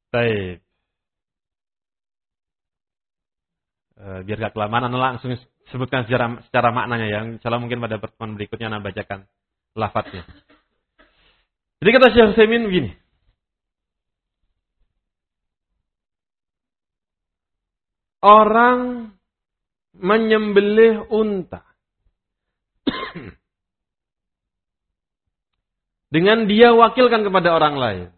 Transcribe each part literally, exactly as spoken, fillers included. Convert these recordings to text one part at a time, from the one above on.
Baik. Uh, biar gak kelamaan, Anda langsung sebutkan secara, secara maknanya ya. Insyaallah mungkin pada pertemuan berikutnya Anda bacakan lafadznya. Jadi kata Syekh Utsaimin begini. Orang menyembelih unta dengan dia wakilkan kepada orang lain.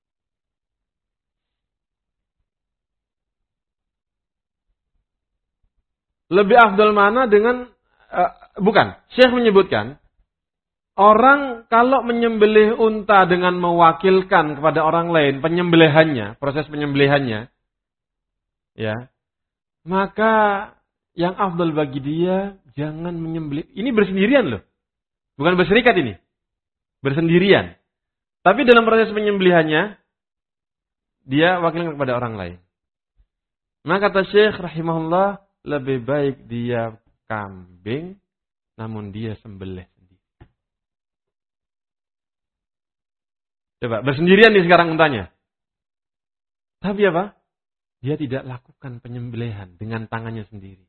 Lebih afdal mana dengan uh, bukan, Syekh menyebutkan orang kalau menyembelih unta dengan mewakilkan kepada orang lain penyembelihannya, proses penyembelihannya, ya, maka yang afdal bagi dia jangan menyembelih. Ini bersendirian loh, bukan berserikat ini, bersendirian. Tapi dalam proses penyembelihannya dia wakilkan kepada orang lain. Maka kata Syekh rahimahullah, lebih baik dia kambing, namun dia sembelih. Coba, bersendirian nih sekarang untanya. Tapi apa? Dia tidak lakukan penyembelihan dengan tangannya sendiri.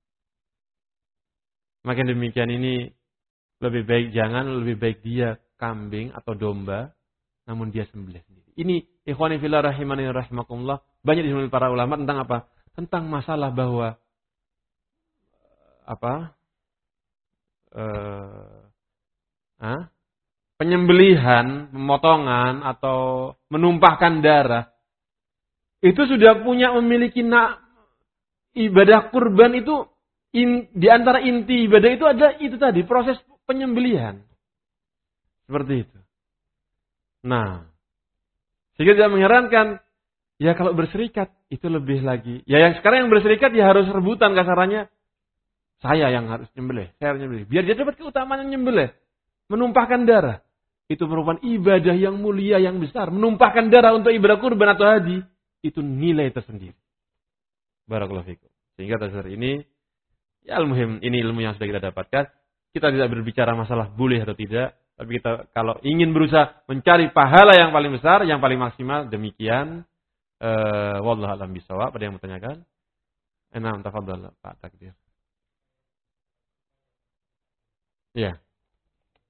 Maka demikian ini lebih baik jangan, lebih baik dia kambing atau domba, namun dia sembelih sendiri. Ini ikhwani fillah rahimani rahimakumullah, banyak disebut para ulama tentang apa? Tentang masalah bahwa apa? Eh, ah? Penyembelihan, pemotongan atau menumpahkan darah itu sudah punya memiliki na, ibadah kurban itu in, di antara inti ibadah itu ada itu tadi proses penyembelihan seperti itu. Nah, sehingga tidak mengherankan ya kalau berserikat itu lebih lagi. Ya yang sekarang yang berserikat ya harus rebutan kasarannya. Saya yang harus nyembelih, saya harus nyembelih. Biar dia dapat keutamaan nyembelih, menumpahkan darah. Itu merupakan ibadah yang mulia, yang besar. Menumpahkan darah untuk ibadah kurban atau haji, itu nilai tersendiri. Barakallahu fikum. Sehingga dasar ini, ya al-muhim, ini ilmu yang sudah kita dapatkan. Kita tidak berbicara masalah boleh atau tidak. Tapi kita kalau ingin berusaha mencari pahala yang paling besar, yang paling maksimal, demikian. Uh, Wallahu a'lam bishawab. Ada yang bertanyakan? Enam, tafadhal Pak Takdir. Ya.